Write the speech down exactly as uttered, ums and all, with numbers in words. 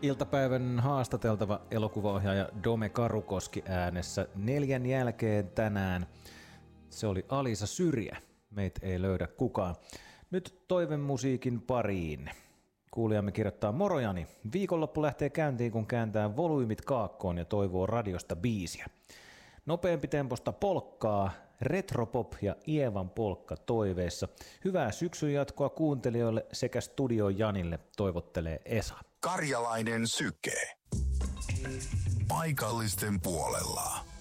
Iltapäivän haastateltava elokuvaohjaaja Dome Karukoski äänessä neljän jälkeen tänään. Se oli Alisa Syrjä. Meitä ei löydä kukaan. Nyt toivemusiikin pariin. Kuulijamme kirjoittaa: Morojani. Viikonloppu lähtee käyntiin, kun kääntää volyymit kaakkoon ja toivoo radiosta biisiä. Nopeampi temposta polkkaa, retropop ja Ievan polkka toiveissa. Hyvää syksyn jatkoa kuuntelijoille sekä Studio Janille, toivottelee Esa. Karjalainen syke. Paikallisten puolella.